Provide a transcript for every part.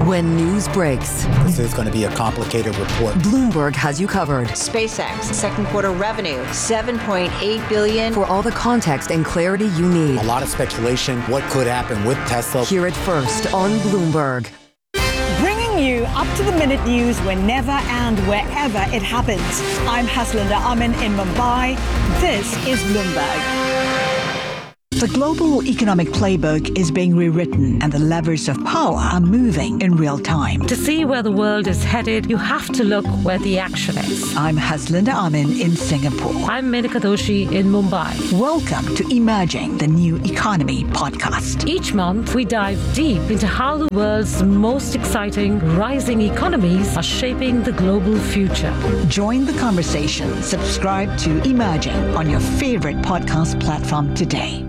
When news breaks, this is going to be a complicated report. Bloomberg has you covered. SpaceX, second quarter revenue, $7.8 billion. For all the context and clarity you need. A lot of speculation, what could happen with Tesla. Hear it first on Bloomberg. Bringing you up-to-the-minute news whenever and wherever it happens. I'm Haslinda Amin in Mumbai. This is Bloomberg. The global economic playbook is being rewritten and the levers of power are moving in real time. To see where the world is headed, you have to look where the action is. I'm Haslinda Amin in Singapore. I'm Menika Doshi in Mumbai. Welcome to Emerging the New Economy podcast. Each month, we dive deep into how the world's most exciting rising economies are shaping the global future. Join the conversation. Subscribe to Emerging on your favorite podcast platform today.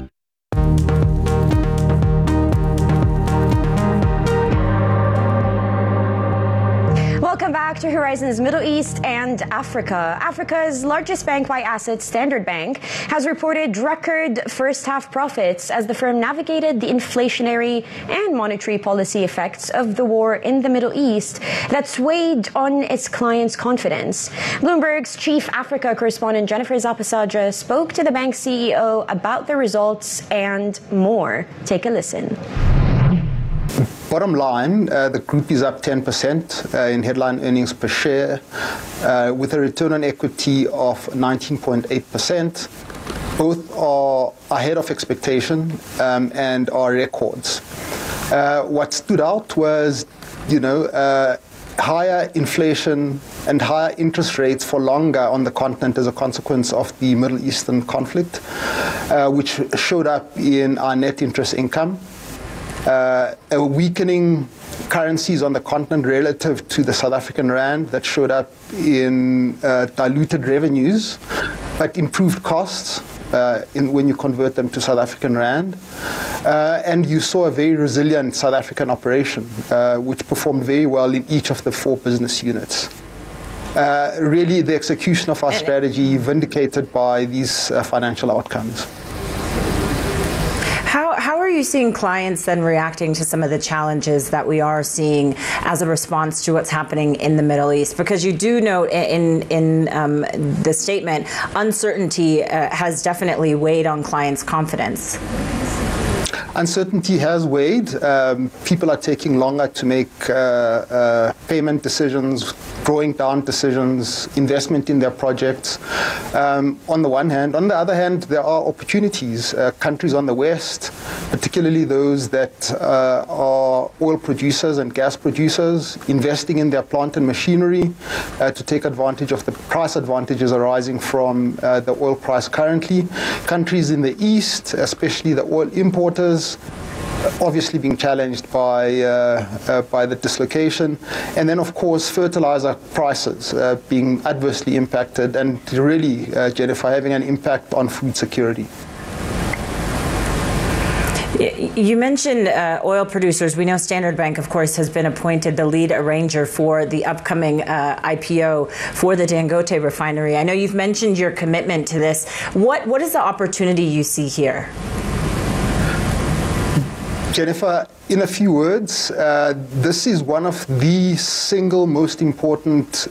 Welcome back to Horizons Middle East and Africa. Africa's largest bank by assets, Standard Bank, has reported record first-half profits as the firm navigated the inflationary and monetary policy effects of the war in the Middle East that swayed on its clients' confidence. Bloomberg's chief Africa correspondent Jennifer Zapasadra spoke to the bank's CEO about the results and more. Take a listen. Bottom line, the group is up 10% in headline earnings per share, with a return on equity of 19.8%. Both are ahead of expectation and are records. What stood out was, higher inflation and higher interest rates for longer on the continent as a consequence of the Middle Eastern conflict, which showed up in our net interest income. Weakening currencies on the continent relative to the South African rand that showed up in diluted revenues, but improved costs when you convert them to South African rand. And you saw a very resilient South African operation, which performed very well in each of the 4 business units. Really, the execution of our strategy vindicated by these financial outcomes. How are you seeing clients then reacting to some of the challenges that we are seeing as a response to what's happening in the Middle East? Because you do note in the statement, uncertainty has definitely weighed on clients' confidence. Uncertainty has weighed. People are taking longer to make payment decisions, drawing down decisions, investment in their projects, on the one hand. On the other hand, there are opportunities. Countries on the West, particularly those that are oil producers and gas producers, investing in their plant and machinery to take advantage of the price advantages arising from the oil price currently. Countries in the East, especially the oil importers, obviously being challenged by the dislocation, and then of course fertilizer prices being adversely impacted, and really, Jennifer, having an impact on food security. You mentioned oil producers. We know Standard Bank, of course, has been appointed the lead arranger for the upcoming IPO for the Dangote refinery. I know you've mentioned your commitment to this. What is the opportunity you see here? Jennifer, in a few words, this is one of the single most important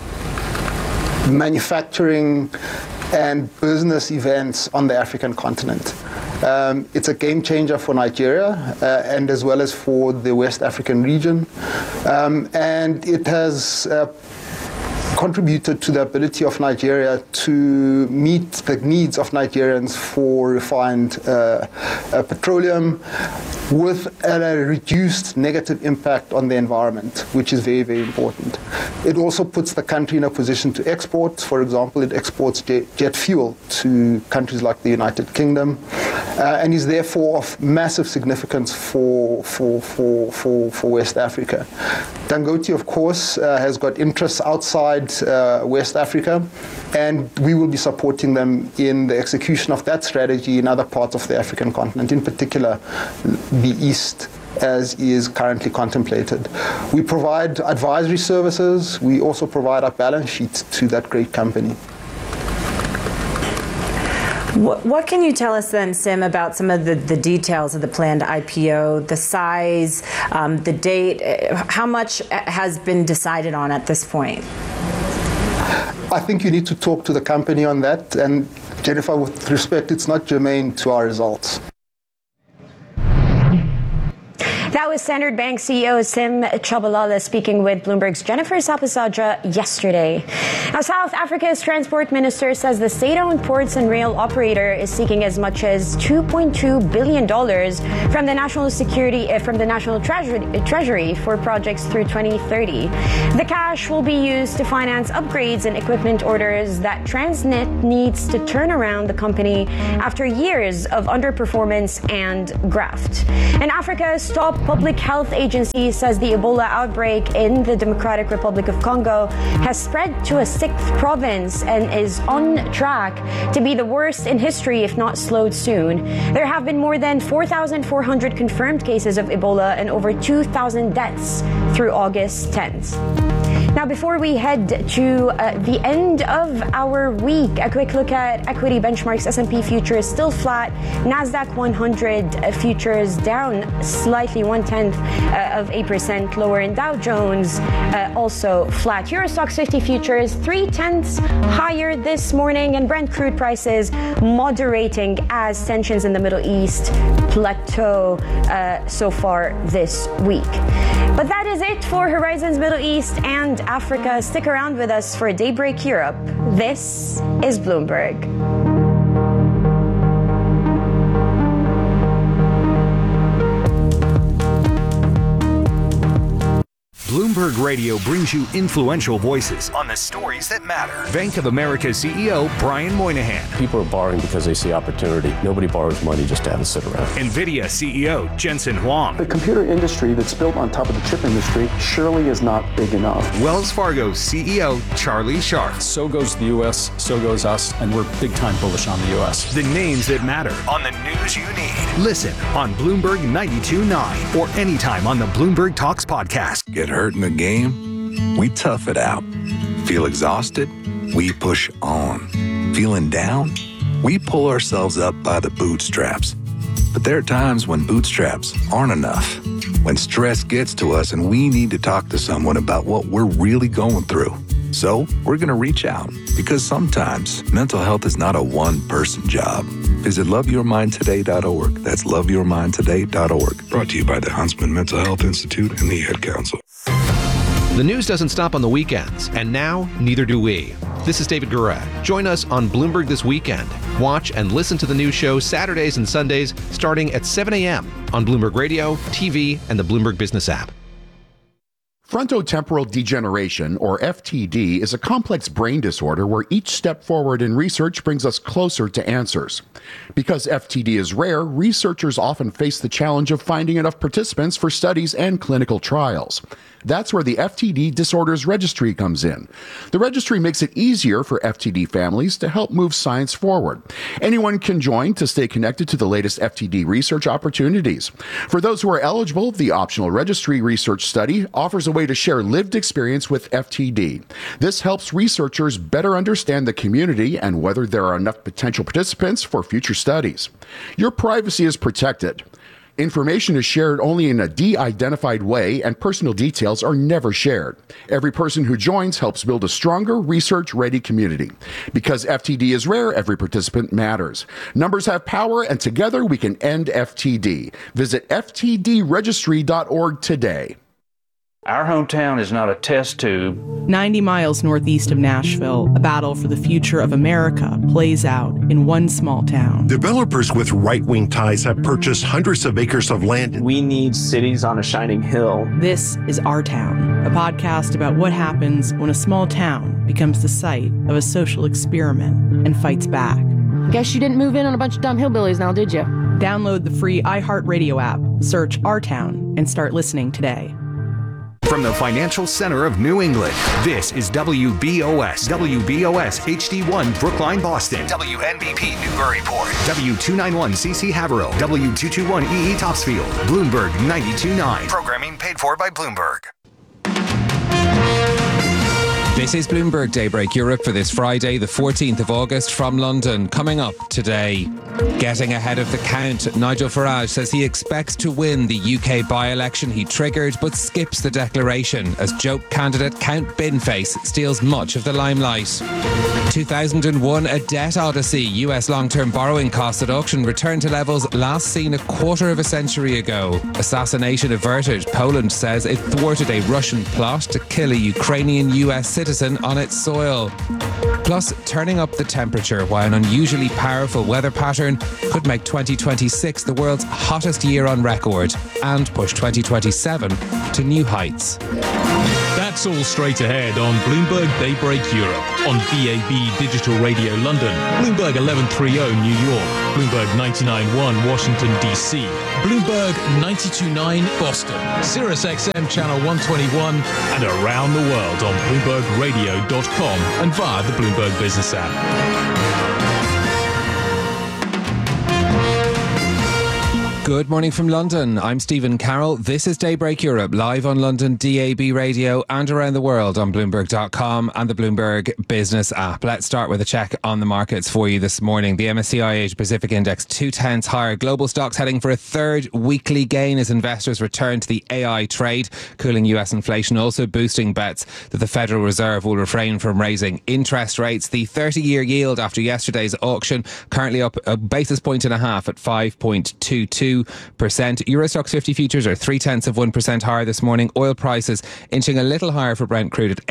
manufacturing and business events on the African continent. It's a game changer for Nigeria and as well as for the West African region. And it has contributed to the ability of Nigeria to meet the needs of Nigerians for refined petroleum with a reduced negative impact on the environment, which is very, very important. It also puts the country in a position to export. For example, it exports jet fuel to countries like the United Kingdom, and is therefore of massive significance for West Africa. Dangote, of course, has got interests outside West Africa, and we will be supporting them in the execution of that strategy in other parts of the African continent, in particular the East, as is currently contemplated. We provide advisory services. We also provide our balance sheet to that great company. What can you tell us then, Sim, about some of the details of the planned IPO, the size, the date? How much has been decided on at this point? I think you need to talk to the company on that. And Jennifer, with respect, it's not germane to our results. That was Standard Bank CEO Sim Tshabalala speaking with Bloomberg's Jennifer Sapasadra yesterday. Now, South Africa's transport minister says the state-owned ports and rail operator is seeking as much as $2.2 billion from the National Treasury for projects through 2030. The cash will be used to finance upgrades and equipment orders that Transnet needs to turn around the company after years of underperformance and graft. And Africa's top public health agency says the Ebola outbreak in the Democratic Republic of Congo has spread to a 6th province and is on track to be the worst in history if not slowed soon. There have been more than 4,400 confirmed cases of Ebola and over 2,000 deaths through August 10th. Now, before we head to the end of our week, a quick look at equity benchmarks. S&P futures still flat. NASDAQ 100 futures down slightly 0.1% lower. In Dow Jones also flat. Euro Stoxx 50 futures 0.3 higher this morning, and Brent crude prices moderating as tensions in the Middle East plateau so far this week. But that is it for Horizons Middle East and Africa. Stick around with us for Daybreak Europe. This is Bloomberg. Bloomberg Radio brings you influential voices on the stories that matter. Bank of America CEO Brian Moynihan. People are borrowing because they see opportunity. Nobody borrows money just to have it sit around. NVIDIA CEO Jensen Huang. The computer industry that's built on top of the chip industry surely is not big enough. Wells Fargo CEO Charlie Scharf. So goes the U.S., so goes us, and we're big time bullish on the U.S. The names that matter on the news you need. Listen on Bloomberg 92.9 or anytime on the Bloomberg Talks podcast. Get hurt in the game? We tough it out. Feel exhausted? We push on. Feeling down? We pull ourselves up by the bootstraps. But there are times when bootstraps aren't enough. When stress gets to us and we need to talk to someone about what we're really going through. So we're going to reach out, because sometimes mental health is not a one-person job. Visit loveyourmindtoday.org. That's loveyourmindtoday.org. Brought to you by the Huntsman Mental Health Institute and the Ad Council. The news doesn't stop on the weekends, and now neither do we. This is David Gura. Join us on Bloomberg This Weekend. Watch and listen to the news show Saturdays and Sundays starting at 7 a.m. on Bloomberg Radio, TV, and the Bloomberg Business app. Frontotemporal degeneration, or FTD, is a complex brain disorder where each step forward in research brings us closer to answers. Because FTD is rare, researchers often face the challenge of finding enough participants for studies and clinical trials. That's where the FTD Disorders Registry comes in. The registry makes it easier for FTD families to help move science forward. Anyone can join to stay connected to the latest FTD research opportunities. For those who are eligible, the optional registry research study offers a way to share lived experience with FTD. This helps researchers better understand the community and whether there are enough potential participants for future studies. Your privacy is protected. Information is shared only in a de-identified way, and personal details are never shared. Every person who joins helps build a stronger, research-ready community. Because FTD is rare, every participant matters. Numbers have power, and together we can end FTD. Visit ftdregistry.org today. Our hometown is not a test tube. 90 miles northeast of Nashville, a battle for the future of America plays out in one small town. Developers with right-wing ties have purchased hundreds of acres of land. We need cities on a shining hill. This is Our Town, a podcast about what happens when a small town becomes the site of a social experiment and fights back. Guess you didn't move in on a bunch of dumb hillbillies now, did you? Download the free iHeartRadio app, search Our Town, and start listening today. From the financial center of New England, this is WBOS. WBOS HD1 Brookline, Boston. WNBP Newburyport. W291CC Haverhill. W221EE Topsfield. Bloomberg 92.9. Programming paid for by Bloomberg. This is Bloomberg Daybreak Europe for this Friday, the 14th of August from London. Coming up today, getting ahead of the count, Nigel Farage says he expects to win the UK by-election he triggered, but skips the declaration as joke candidate Count Binface steals much of the limelight. 2001, a debt odyssey. US long-term borrowing costs at auction returned to levels last seen a quarter of a century ago. Assassination averted. Poland says it thwarted a Russian plot to kill a Ukrainian US citizen on its soil. Plus, turning up the temperature, why an unusually powerful weather pattern could make 2026 the world's hottest year on record and push 2027 to new heights. That's all straight ahead on Bloomberg Daybreak Europe, on DAB Digital Radio London, Bloomberg 1130 New York, Bloomberg 99.1 Washington DC, Bloomberg 92.9 Boston, Sirius XM Channel 121, and around the world on BloombergRadio.com and via the Bloomberg Business app. Good morning from London. I'm Stephen Carroll. This is Daybreak Europe, live on London DAB radio and around the world on Bloomberg.com and the Bloomberg Business app. Let's start with a check on the markets for you this morning. The MSCI Asia Pacific Index 0.2 higher. Global stocks heading for a third weekly gain as investors return to the AI trade. Cooling US inflation also boosting bets that the Federal Reserve will refrain from raising interest rates. The 30-year yield after yesterday's auction currently up a basis point and a half at 5.22%. Euro Stoxx 50 futures are 0.3% higher this morning. Oil prices inching a little higher for Brent crude at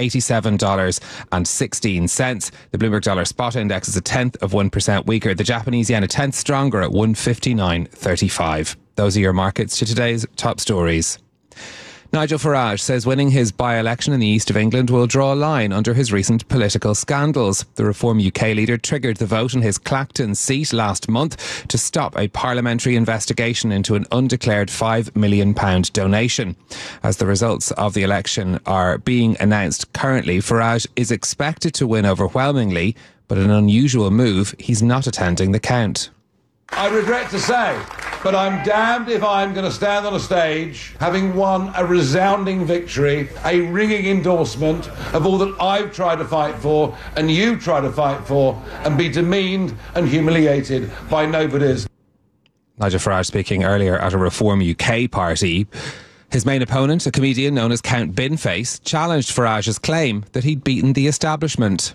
$87.16. The Bloomberg Dollar Spot Index is 0.1% weaker. The Japanese yen 1/10 stronger at 159.35. Those are your markets to today's top stories. Nigel Farage says winning his by-election in the east of England will draw a line under his recent political scandals. The Reform UK leader triggered the vote in his Clacton seat last month to stop a parliamentary investigation into an undeclared £5 million donation. As the results of the election are being announced currently, Farage is expected to win overwhelmingly, but an unusual move, he's not attending the count. I regret to say, but I'm damned if I'm going to stand on a stage having won a resounding victory, a ringing endorsement of all that I've tried to fight for and you try to fight for, and be demeaned and humiliated by nobodies. Nigel Farage speaking earlier at a Reform UK party. His main opponent, a comedian known as Count Binface, challenged Farage's claim that he'd beaten the establishment.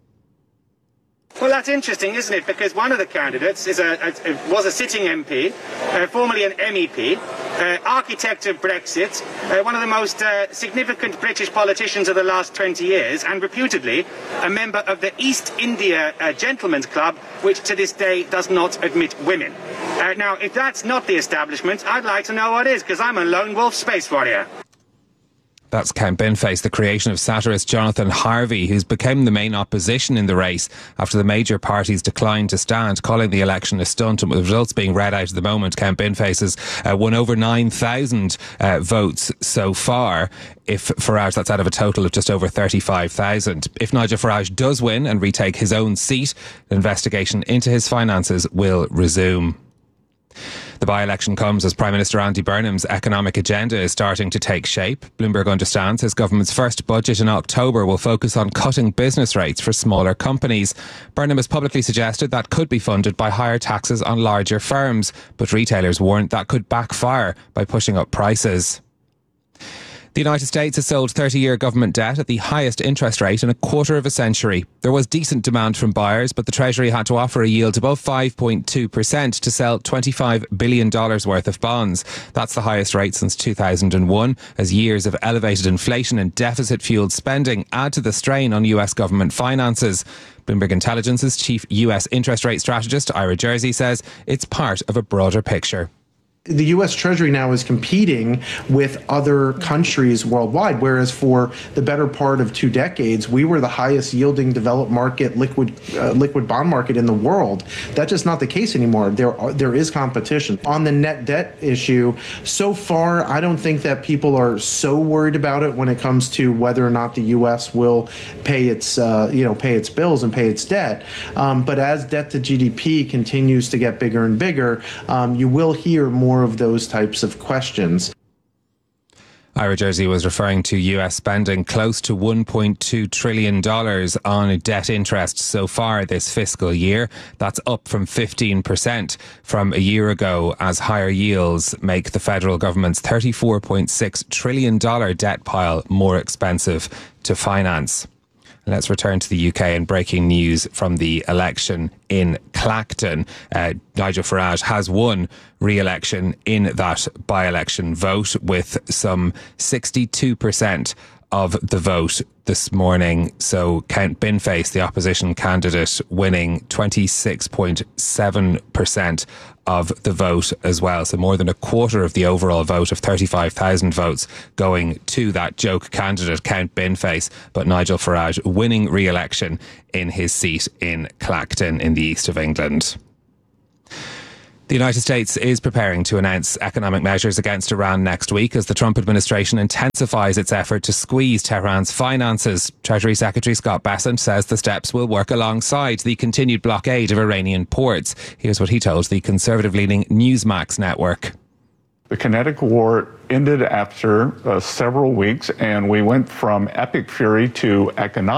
Well, that's interesting, isn't it? Because one of the candidates was a sitting MP, formerly an MEP, architect of Brexit, one of the most significant British politicians of the last 20 years, and reputedly a member of the East India Gentlemen's Club, which to this day does not admit women. Now, if that's not the establishment, I'd like to know what is, because I'm a lone wolf space warrior. That's Count Binface, the creation of satirist Jonathan Harvey, who's become the main opposition in the race after the major parties declined to stand, calling the election a stunt. And with the results being read out at the moment, Count Binface has won over 9,000 votes so far. If Farage, that's out of a total of just over 35,000. If Nigel Farage does win and retake his own seat, the investigation into his finances will resume. The by-election comes as Prime Minister Andy Burnham's economic agenda is starting to take shape. Bloomberg understands his government's first budget in October will focus on cutting business rates for smaller companies. Burnham has publicly suggested that could be funded by higher taxes on larger firms, but retailers warn that could backfire by pushing up prices. The United States has sold 30-year government debt at the highest interest rate in a quarter of a century. There was decent demand from buyers, but the Treasury had to offer a yield above 5.2% to sell $25 billion worth of bonds. That's the highest rate since 2001, as years of elevated inflation and deficit-fueled spending add to the strain on US government finances. Bloomberg Intelligence's chief US interest rate strategist, Ira Jersey, says it's part of a broader picture. The U.S. Treasury now is competing with other countries worldwide, whereas for the better part of 2 decades, we were the highest yielding developed market liquid bond market in the world. That's just not the case anymore. There is competition. On the net debt issue, so far, I don't think that people are so worried about it when it comes to whether or not the U.S. will pay its bills and pay its debt. But as debt to GDP continues to get bigger and bigger, you will hear more of those types of questions. Ira Jersey was referring to US spending close to $1.2 trillion on debt interest so far this fiscal year. That's up from 15% from a year ago, as higher yields make the federal government's $34.6 trillion debt pile more expensive to finance. Let's return to the UK and breaking news from the election in Clacton. Nigel Farage has won re-election in that by-election vote with some 62% of the vote this morning. So Count Binface, the opposition candidate, winning 26.7% of the vote as well. So more than a quarter of the overall vote of 35,000 votes going to that joke candidate, Count Binface. But Nigel Farage winning re-election in his seat in Clacton in the east of England. The United States is preparing to announce economic measures against Iran next week as the Trump administration intensifies its effort to squeeze Tehran's finances. Treasury Secretary Scott Bessent says the steps will work alongside the continued blockade of Iranian ports. Here's what he told the conservative-leaning Newsmax network. The kinetic war ended after several weeks, and we went from epic fury to economic